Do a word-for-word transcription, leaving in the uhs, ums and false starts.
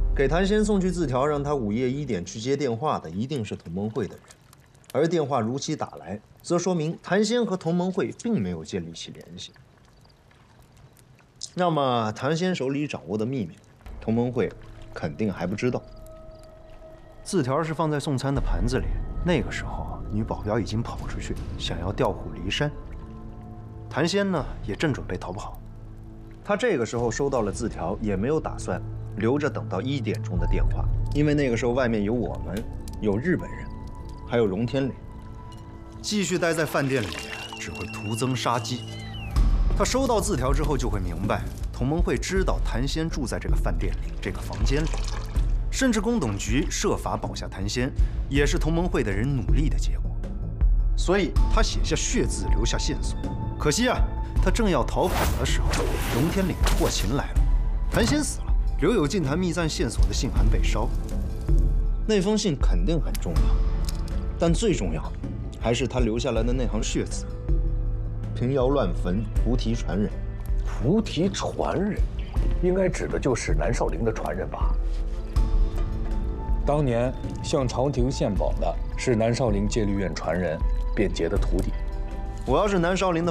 给谭仙送去字条，让他午夜一点去接电话的，一定是同盟会的人。而电话如期打来，则说明谭仙和同盟会并没有建立起联系。那么，谭仙手里掌握的秘密，同盟会肯定还不知道。 字条是放在送餐的盘子里，那个时候女保镖已经跑出去，想要调虎离山。谭仙呢，也正准备逃跑。 他这个时候收到了字条，也没有打算留着等到一点钟的电话，因为那个时候外面有我们，有日本人，还有荣天磊。 继续待在饭店里只会徒增杀机。他收到字条之后就会明白，同盟会知道谭仙住在这个饭店里，这个房间里，甚至宫董局设法保下谭仙，也是同盟会的人努力的结果。所以他写下血字，留下线索。可惜啊，他正要逃跑的时候，荣天岭的祸情来了，谭仙死了，留有进谭密赞线索的信函被烧。 那封信肯定很重要，但最重要的还是他留下来的那行血字：平遥乱坟，菩提传人。 菩提传人，应该指的就是南少林的传人吧？当年向朝廷献宝的是南少林戒律院传人卞杰的徒弟。 我要是南少林的